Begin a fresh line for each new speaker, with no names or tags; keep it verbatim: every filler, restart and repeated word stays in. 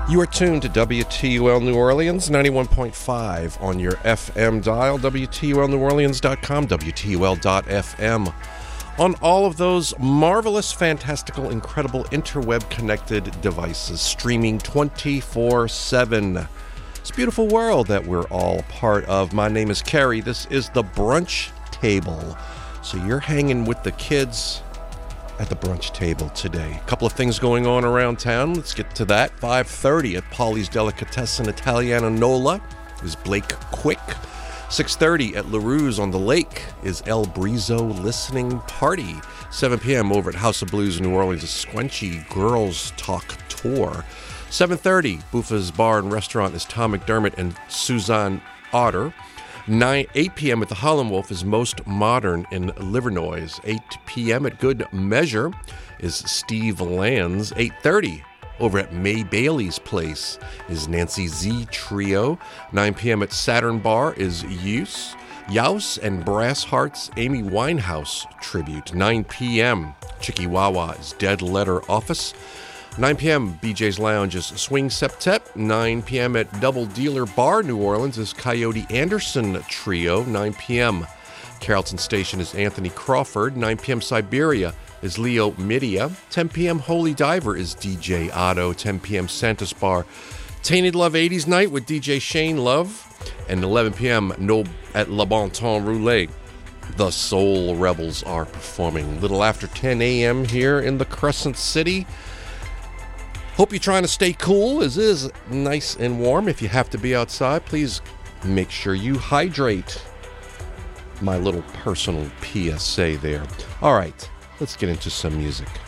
You are tuned to W T U L New Orleans, ninety-one point five on your F M dial, W T U L New Orleans dot com, W T U L dot F M. On all of those marvelous, fantastical, incredible interweb-connected devices, streaming twenty-four seven. It's a beautiful world that we're all a part of. My name is Kerry. This is the Brunch Table. So you're hanging with the kids at the brunch table today. A couple of things going on around town. Let's get to that. five thirty at Polly's Delicatessen Italiana Nola is Blake Quick. six thirty at LaRue's on the Lake is El Brizo Listening Party. seven p.m. over at House of Blues in New Orleans is Squenchy Girls Talk Tour. seven thirty, Buffa's Bar and Restaurant is Tom McDermott and Suzanne Otter. nine, eight p.m. at the Holland Wolf is Most Modern in Livernois. eight p.m. at Good Measure is Steve Lands. eight thirty over at May Bailey's Place is Nancy Z Trio. nine p.m. at Saturn Bar is Yus. Yaus and Brass Hearts Amy Winehouse Tribute. nine p.m. Chicky Wawa is Dead Letter Office. nine p.m. B J's Lounge is Swing Septet. nine p.m. at Double Dealer Bar New Orleans is Coyote Anderson Trio. nine p.m. Carrollton Station is Anthony Crawford. nine p.m. Siberia is Leo Midia. ten p.m. Holy Diver is D J Otto. ten p.m. Santa's Bar Tainted Love eighties Night with D J Shane Love. And eleven p.m. No at Le Bon Temps Roulette. The Soul Rebels are performing. Little after ten a.m. here in the Crescent City. Hope you're trying to stay cool. It is nice and warm. If you have to be outside, please make sure you hydrate. My little personal P S A there. All right, let's get into some music.